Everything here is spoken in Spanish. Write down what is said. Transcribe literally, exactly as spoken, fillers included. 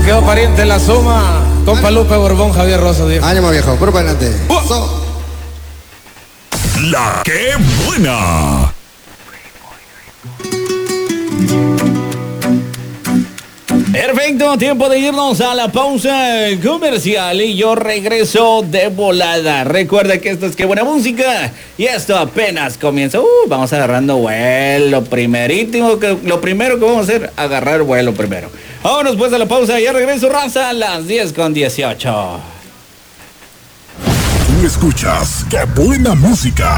quedó pariente en la suma. Compa Lupe Borbón, Javier Rosso, viejo. Ánimo, viejo, por para adelante. Uh. So. La que buena. Perfecto, tiempo de irnos a la pausa comercial y yo regreso de volada. Recuerda que esto es Qué Buena Música y esto apenas comienza. Uh, vamos agarrando vuelo. Primerísimo, que, lo primero que vamos a hacer, agarrar vuelo primero. Vámonos pues a la pausa y ya regreso, raza, a las diez con dieciocho. Tú escuchas Qué Buena Música.